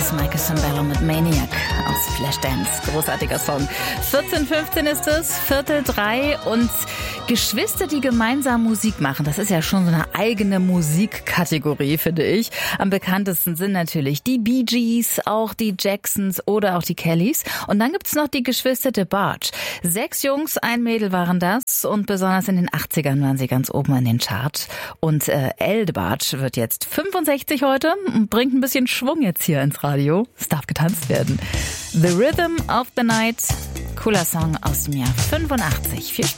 ist Michael Sambello mit Maniac aus Flashdance. Großartiger Song. 14:15 ist es, 2:45 und Geschwister, die gemeinsam Musik machen. Das ist ja schon so eine eigene Musikkategorie, finde ich. Am bekanntesten sind natürlich die Bee Gees, auch die Jacksons oder auch die Kellys. Und dann gibt's noch die Geschwister DeBarge. 6 Jungs, ein Mädel waren das und besonders in den 80ern waren sie ganz oben an den Charts. Und Elle DeBarge wird jetzt 65 heute und bringt ein bisschen Schwung jetzt hier ins Radio. Es darf getanzt werden. The Rhythm of the Night, cooler Song aus dem Jahr 85. Viel Spaß.